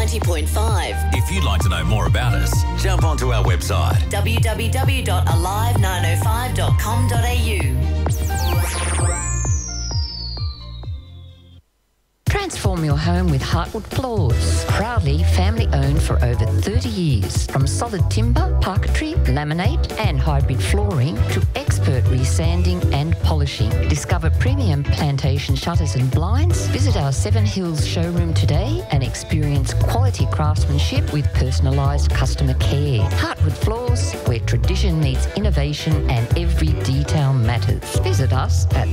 90.5. If you'd like to know more about us, jump onto our website. www.alive905.com.au. Transform your home with Heartwood Floors. Proudly family owned for over 30 years. From solid timber, parquetry, laminate and hybrid flooring to expert resanding and polishing. Discover premium plantation shutters and blinds. Visit our Seven Hills showroom today and experience quality craftsmanship with personalised customer care. Heartwood Floors, where tradition meets innovation and every detail matters. Visit us at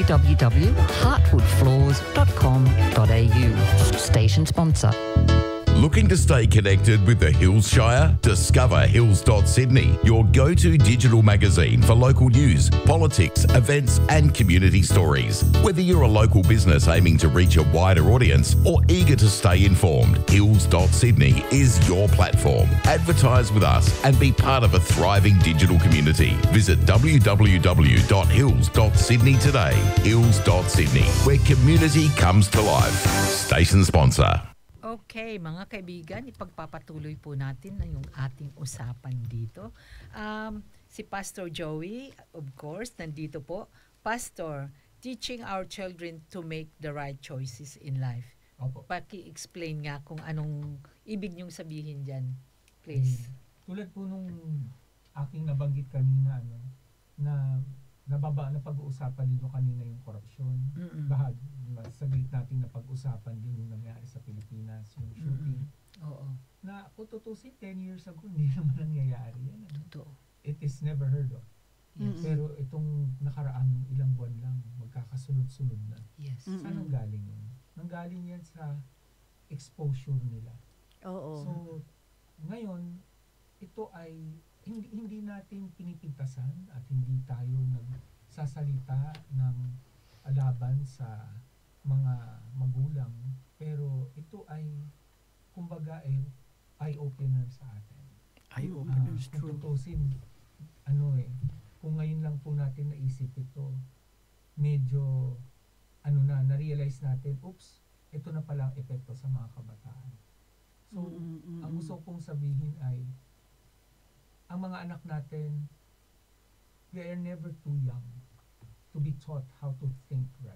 www.heartwoodfloors.com.au. Station sponsor. Looking to stay connected with the Hills Shire? Discover Hills.Sydney, your go-to digital magazine for local news, politics, events and community stories. Whether you're a local business aiming to reach a wider audience or eager to stay informed, Hills.Sydney is your platform. Advertise with us and be part of a thriving digital community. Visit www.hills.sydney today. Hills.Sydney, where community comes to life. Station sponsor. Okay, mga kaibigan, ipagpapatuloy po natin na yung ating usapan dito. Si Pastor Joey, of course, nandito po. Pastor, teaching our children to make the right choices in life. Opo. Paki-explain nga kung anong ibig niyong sabihin dyan, please. Tulad po nung aking nabanggit kanina, na pag-uusapan dito kanina yung korupsyon. Saglit natin na pag-usapan din yung nangyari sa Pilipinas, yung shooting. Oo. Na kung tutusin, 10 years ago, hindi naman nangyayari yan. Totoo. It is never heard of. Yes. Pero itong nakaraang ilang buwan lang, magkakasunod-sunod na. Yes. Saan ang galing yun? Nanggaling yan sa exposure nila. Oo. So, ngayon, ito ay hindi natin pinipintasan at hindi tayo nagsasalita ng laban sa mga magulang, pero ito ay kumbaga eye-opener sa atin. Eye-opener is true. Kung tutusin, kung ngayon lang po natin naisip ito, medyo na-realize natin, oops, ito na pala ang epekto sa mga kabataan. So, ang gusto kong sabihin ay, ang mga anak natin, they are never too young to be taught how to think right.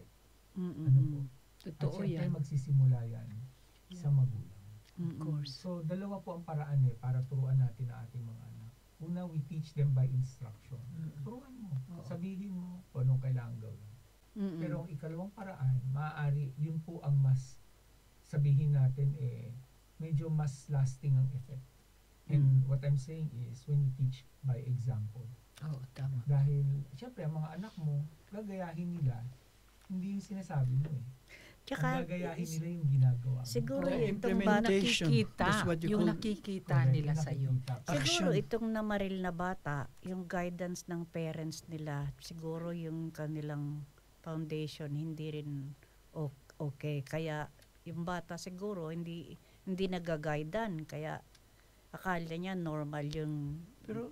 Totoo At syempre, yan. magsisimula yan sa magulang. Of course. So, dalawa po ang paraan para turuan natin ang ating mga anak. Una, we teach them by instruction. Turuan mo. Sabihin mo kung anong kailangan gawin. Pero ang ikalawang paraan, maaari, yun po ang mas sabihin natin medyo mas lasting ang effect. And what I'm saying is, when you teach by example. Oo, tama. Dahil, syempre, ang mga anak mo, gagayahin nila, hindi yung sinasabi mo Tsaka, gagayahin nila yung ginagawa mo. Siguro Implementation. itong bata, Nakikita, That's what you yung call- nakikita nila sa iyo. siguro itong namaril na bata, yung guidance ng parents nila, siguro yung kanilang foundation hindi rin okay. Kaya yung bata siguro hindi nagaguidan, kaya akala niya normal yung Pero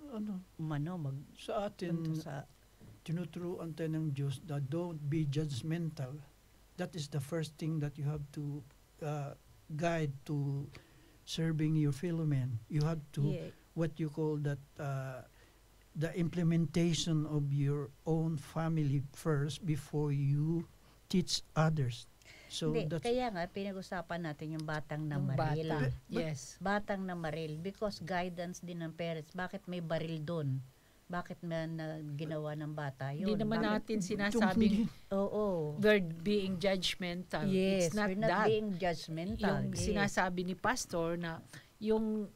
sa atin, punta sa tinuturuan tayo ng Diyos na don't be judgmental. That is the first thing that you have to guide to serving your fellow men. You have to, what you call that, the implementation of your own family first before you teach others. So Hindi, that's kaya nga pinag-usapan natin yung batang namaril. Bata. Yes. Batang namaril because guidance din ng parents. Bakit may baril doon? Bakit may ginawa ng bata yun? Hindi naman Bakit- natin sinasabing Oo. we're being judgmental. Yes, It's not we're not that. being judgmental. Yung sinasabi ni Pastor na yung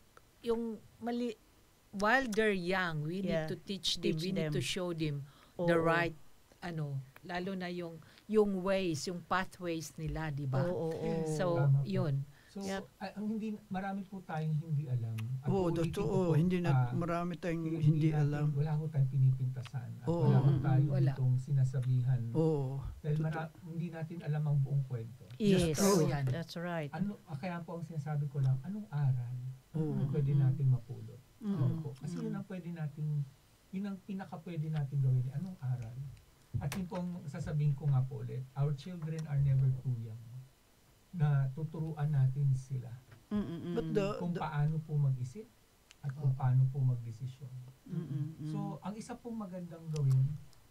mali, while they're young, we need to teach them, we need to show them the right, lalo na yung ways, yung pathways nila, di ba? So, Tama po. yun. So, marami po tayong hindi alam. At Oo, uulitin ko totoo. po, Marami tayong hindi alam. Wala ko tayong pinipintasan. At Oo. wala ko tayong Wala. itong sinasabihan. Oo. Dahil hindi natin alam ang buong kwento. Yes, Totoo yan. that's right. Kaya po ang sinasabi ko lang, anong aral ang pwede natin mapulot? Po? Kasi yun ang pwede nating, yun ang pinaka pwede natin gawin. Anong aral? At yun po ang sasabihin ko nga po ulit, our children are never too young na tuturuan natin sila But kung paano po mag-isip at kung paano po magdesisyon. So, ang isa pong magandang gawin,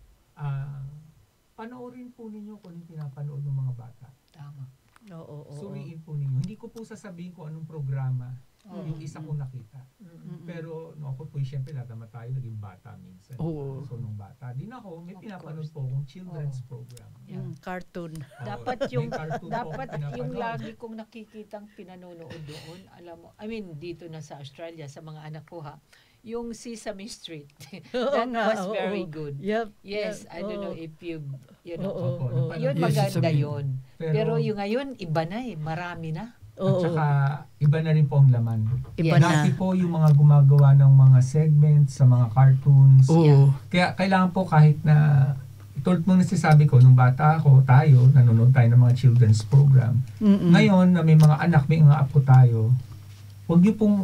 panoorin po ninyo kung yung pinapanood ng mga bata. Tama. Oo. Suriin po ninyo. Hindi ko po sasabihin kung anong programa yung isa kong nakita. Pero ako po, siyempre, lahat naman tayo naging bata minsan. So, nung bata din ako, may pinapanood po akong children's program. Cartoon. Dapat yung cartoon dapat po yung pinapanood. lagi kong nakikitang pinanonood doon, alam mo, I mean dito na sa Australia sa mga anak ko yung Sesame Street. That was very good. Yep. Yes, I don't know if you know. Opo, Yun Yes, maganda Sesame. yun. Pero yung ngayon iba na marami na. At saka, iba na rin po ang laman. Iba na. Dati po yung mga gumagawa ng mga segments sa mga cartoons. Oo. Kaya kailangan po kahit na, tulad mo nasasabi ko, nung bata ako, tayo, nanonood tayo ng mga children's program. Ngayon, na may mga anak, may mga apo tayo, wag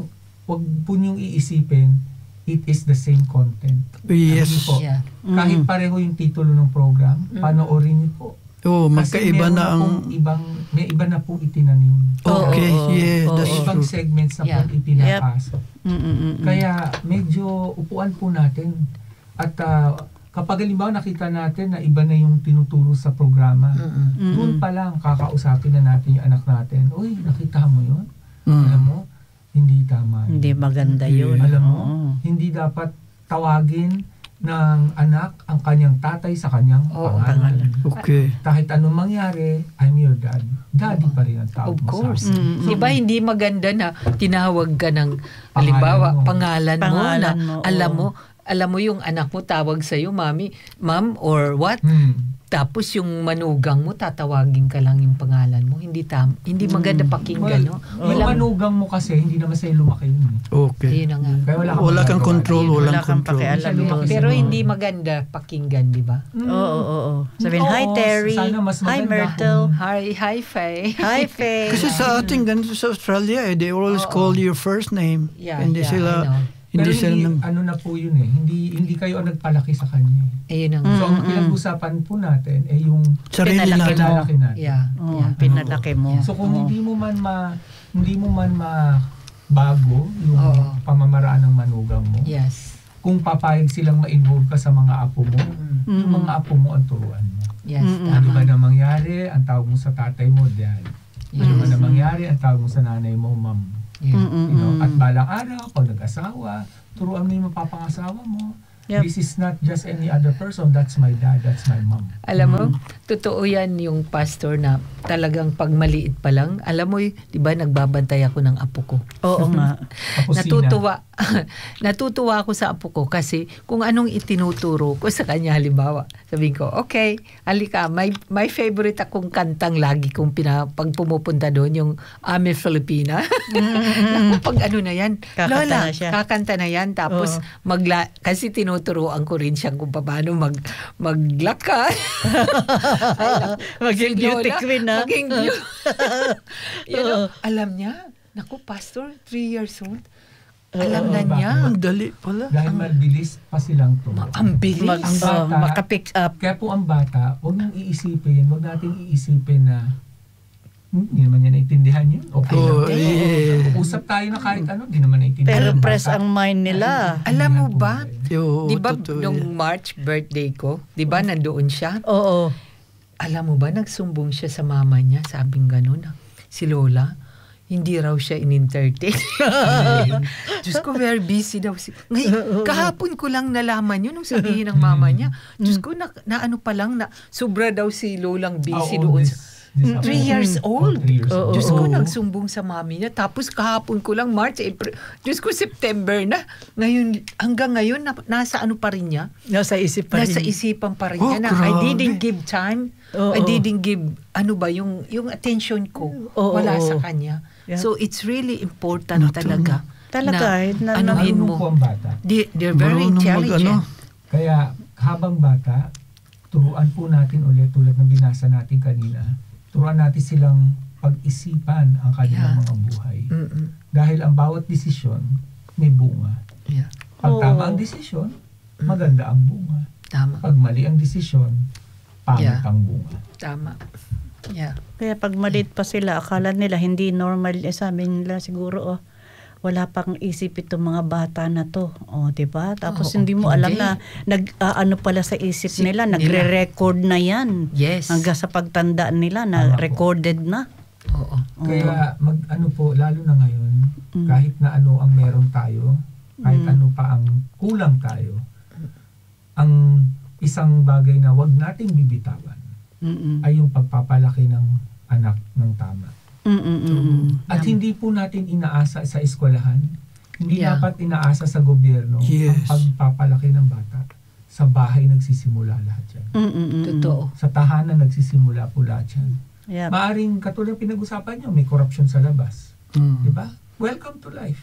po niyong iisipin, it is the same content. Yes. Hindi po. Yeah. Kahit pareho yung titulo ng program, panoorin niyo po. Oo, Kasi magkaiba meron na ang... may iba na po itinanim. Okay, yeah, Oo. that's May ibang true. segments na Yeah. po ipinapasok. Mm-mm. Kaya medyo upuan po natin. At kapag halimbawa nakita natin na iba na yung tinuturo sa programa, doon pa lang kakausapin na natin yung anak natin. Uy, nakita mo yun? Alam mo, hindi tama. yun. Hindi maganda yun. Alam mo, Oo. hindi dapat tawagin ng anak ang kanyang tatay sa kanyang pangalan. Okay. Kahit anong mangyari, I'm your dad. Daddy pa rin ang tawag Of mo course. sa akin. Di ba hindi maganda na tinawag ka ng halimbawa pangalan mo na alam mo yung anak mo tawag sa iyo ma'am or what? Tapos yung manugang mo tatawagin ka lang yung pangalan mo. Hindi maganda pakinggan, no? Yung manugang mo kasi hindi naman sa'yo lumaki yun. Okay. Ayun na nga. Kaya Wala kang magagawa. control, Wala walang kang control. pakialam doon. Pero hindi maganda pakinggan, di ba? Oo. Sabihin, hi Oo, Terry. sana mas Hi maganda Myrtle. Hi Faye. Hi Faye. Kasi sa ating ganito sa Australia, they always call your first name. Yeah, Hindi yeah, I sila... know. Pero Hindi sila hindi, nang... ano na po yun hindi kayo ang nagpalaki sa kanya. Ayun ang So, ang pinag-usapan po natin ay yung Sarili Pinalaki natin. pinalaki natin. yeah. Oo, Yeah. pinalaki mo. So, kung hindi mo man bago yung Oo. pamamaraan ng manugang mo, Yes. kung papayag silang ma-involve ka sa mga apo mo, yung mga apo mo ang turuan mo. Yes, Ano tama. ba na mangyari, ang tawag mo sa tatay mo, dad. Ano ba na mangyari, ang tawag mo sa nanay mo, ma'am. Yeah. You know, at balang araw, pag nag-asawa, turuan mo yung mapapangasawa mo. Yep. This is not just any other person, that's my dad, that's my mom. Alam mo, totoo yan yung pastor na talagang pag maliit pa lang, alam mo, di ba nagbabantay ako ng apo ko. Oo nga. Kapusina. Natutuwa ako sa apo ko kasi kung anong itinuturo ko sa kanya halimbawa. Sabihin ko, okay, halika, may favorite akong kantang lagi kong pag pumupunta doon, yung Ame Filipina. Naku, pag ano na yan, Kakanta Lola, na siya. kakanta na yan. Tapos, kasi tinuturoan ko rin siyang kung paano maglakad. Maging beauty queen, ha? Maging beauty. Alam niya, naku, pastor, 3 years old. Alam na niya. Ang dali pala. Dahil mabilis pa silang turuan. Ang bilis. Ang bata, Maka-pick up. Kaya po ang bata, huwag natin iisipin na hindi naman niya naintindihan yun. Okay Oh, lang. yeah. Usap tayo na kahit ano, hindi naman naintindihan. Pero ng press bata. ang mind nila. Alam mo ba, Oo, di ba totoo nung yan. March birthday ko, di ba nandoon siya? Oo. Alam mo ba, nagsumbong siya sa mama niya, sabing gano'n, si Lola, hindi raw siya in-entertain. Diyos ko, very busy daw. Ngayon, kahapon ko lang nalaman yun nung sabihin ng mama niya. Diyos ko, na ano pa lang, na sobra daw si Lolang busy doon. 3 years old. 3 years old. Diyos ko, nagsumbong sa mami niya. Tapos kahapon ko lang, March, April. Diyos ko, September na. Ngayon, hanggang ngayon, nasa ano pa rin niya? Nasa isip pa rin. Nasa isipan pa rin Oh, niya na I grabe. didn't give time. Oo. I didn't give, ano ba, yung attention ko. Oo, wala oo. sa kanya. Yeah. So, it's really important talaga. Talaga, Na, na- anuhin Marunong mo. po ang bata. They're very Marunong intelligent. Kaya habang bata, turuan po natin ulit tulad ng binasa natin kanina. Turuan natin silang pag-isipan ang kanilang mga buhay. Mm-mm. Dahil ang bawat desisyon may bunga. Yeah. Pag tama ang desisyon, maganda ang bunga. Tama. Pag mali ang desisyon, pangit Yeah. ang bunga. Tama. Yeah. Kaya pag maliit pa sila, akala nila hindi normal. Sabi nila siguro, wala pang isip itong mga bata na to. Diba? Tapos hindi mo alam na ano pala sa isip nila, nagre-record na yan. Yes. Hanggang sa pagtandaan nila na recorded na. Oo. Kaya lalo na ngayon, kahit na ano ang meron tayo, kahit ano pa ang kulang tayo, ang isang bagay na wag nating bibitawan ay yung pagpapalaki ng anak ng tama. At hindi po natin inaasa sa eskwelahan, hindi dapat inaasa sa gobyerno ang pagpapalaki ng bata. Sa bahay nagsisimula lahat yan. Totoo. Sa tahanan nagsisimula po lahat yan. Yep. Maaring katulad pinag-usapan nyo, may corruption sa labas. Diba? Welcome to life.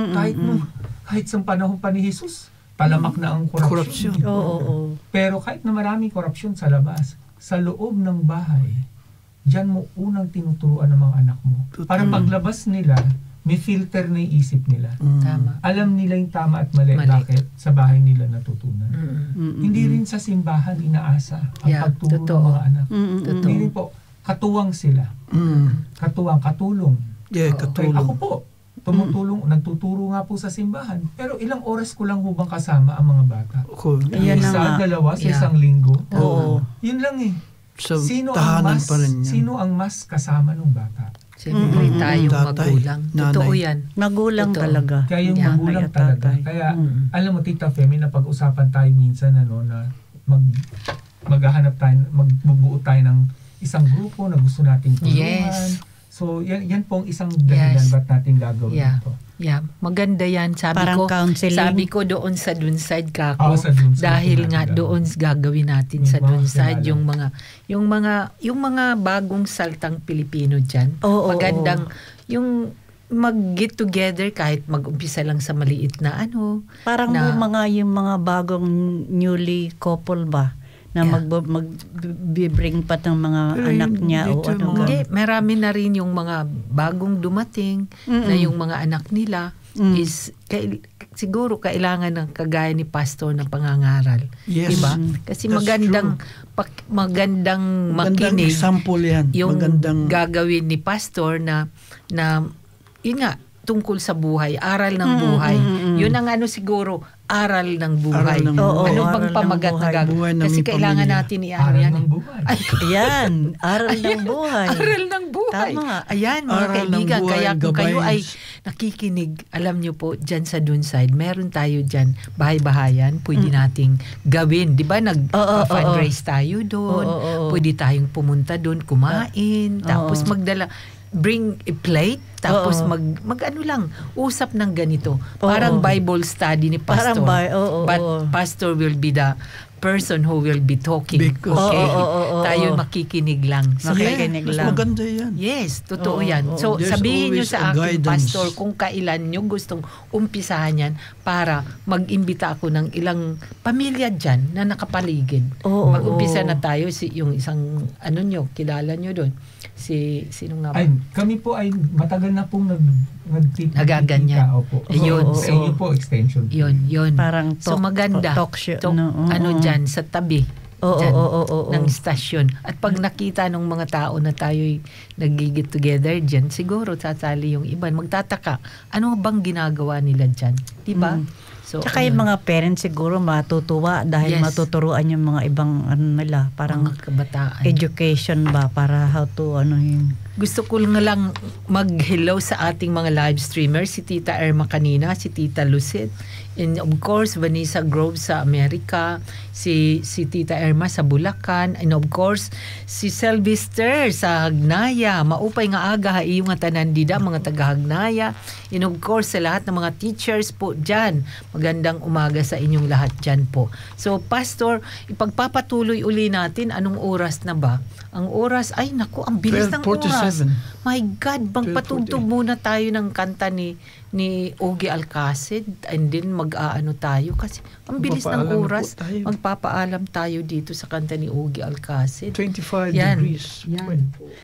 Kahit sa panahon pa ni Jesus, palamak na ang corruption. Pero kahit na maraming corruption sa labas, sa loob ng bahay, diyan mo unang tinuturuan ng mga anak mo. Para paglabas nila, may filter na yung isip nila. Tama. Alam nila yung tama at mali. Bakit? Sa bahay nila natutunan. Hindi rin sa simbahan inaasa ang pagturo ng mga anak. Hindi rin po, katuwang sila. Katulong. Katulong. Ako po, nagtuturo nga po sa simbahan. Pero ilang oras ko lang hubang kasama ang mga bata. Isa, dalawa sa isang linggo. Yun lang eh. Sino ang mas kasama ng bata? Siyempre tayong magulang. Totoo yan. Magulang talaga. Kaya yung magulang talaga. Kaya alam mo Tita Femi, na pag-usapan tayo minsan na maghahanap tayo, magbubuo tayo ng isang grupo na gusto nating tulungan. Yes. So yan pong isang dahilan ba't natin gagawin ito. Yeah, maganda yan. Parang counseling. Sabi ko doon sa Dunside kako, sa Dunside dahil nga doon gagawin natin sa Dunside yung mga bagong saltang Pilipino diyan. Magandang yung mag-get together kahit mag-umpisa lang sa maliit na parang yung mga bagong newly couple ba na mag-bring pa ng mga anak niya o ano. Hindi, marami na rin yung mga bagong dumating na yung mga anak nila is siguro kailangan ng kagaya ni pastor ng pangangaral. Yes. Diba? Kasi magandang makinig example yan. Yung magandang gagawin ni pastor na yun nga, tungkol sa buhay, aral ng buhay. Yun ang siguro, aral ng buhay. Ano bang pamagat na gagawin? Kasi kailangan natin Aral ng buhay. Ayan, aral ng buhay. Aral ng buhay. Tama. Ayan, mga kaibigan. Kaya kung kayo ay nakikinig, alam nyo po, dyan sa Dunside, meron tayo dyan, bahay-bahayan, pwede nating gawin. Di ba, nag-fundraise tayo doon. Pwede tayong pumunta doon, kumain, tapos bring a plate, tapos usap ng ganito. Parang Bible study ni pastor. But pastor will be the person who will be talking. Tayo makikinig lang. Maganda yan. Yes, totoo yan. So, sabihin nyo sa akin, pastor, kung kailan nyo gustong umpisahan yan para mag-imbita ako ng ilang pamilya dyan na nakapaligid. Mag-umpisa na tayo, yung isang, kilala nyo doon. Sino nga ba? Kami po ay matagal na pong nagaganyan. Yun. Yun po, extension. Yun. Parang maganda. Talk show. Dyan, sa tabi. Ng stasyon. At pag nakita ng mga tao na tayo'y nag-get together dyan, siguro sasali yung iba. Magtataka, ano bang ginagawa nila dyan? Diba? So, tsaka yung mga parents siguro matutuwa dahil matuturuan yung mga ibang parang mga kabataan. Education ba para how to Gusto ko lang mag-hello sa ating mga live streamers, si Tita Irma kanina, si Tita Lucid, and of course Vanessa Grove sa Amerika, si Tita Irma sa Bulacan, and of course si Sylvester sa Hagnaya. Maupay nga aga iyong nga tanan dida mga taga Hagnaya, and of course sa lahat ng mga teachers po dyan. Magandang umaga sa inyong lahat dyan po. So pastor, ipagpapatuloy uli natin. Anong oras na ba? Ang oras, ay naku, ang bilis ng oras. My God, magpatugtog muna tayo ng kanta ni Ogie Alcacid, and then tayo kasi ang bilis ng oras. Magpapaalam tayo dito sa kanta ni Ogie Alcacid. 25 degrees. Yan.